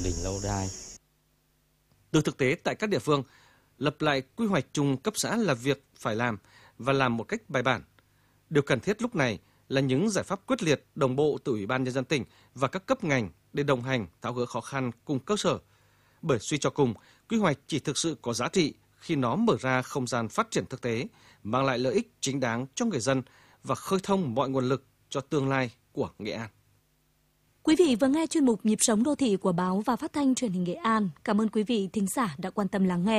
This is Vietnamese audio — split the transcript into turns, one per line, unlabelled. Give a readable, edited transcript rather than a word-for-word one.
định lâu dài.
Từ thực tế tại các địa phương, lập lại quy hoạch chung cấp xã là việc phải làm và làm một cách bài bản. Điều cần thiết lúc này là những giải pháp quyết liệt, đồng bộ từ Ủy ban Nhân dân tỉnh và các cấp ngành để đồng hành tháo gỡ khó khăn cùng cơ sở. Bởi suy cho cùng, quy hoạch chỉ thực sự có giá trị khi nó mở ra không gian phát triển thực tế, mang lại lợi ích chính đáng cho người dân và khơi thông mọi nguồn lực cho tương lai của Nghệ An.
Quý vị vừa nghe chuyên mục Nhịp sống đô thị của Báo và Phát thanh Truyền hình Nghệ An. Cảm ơn quý vị thính giả đã quan tâm lắng nghe.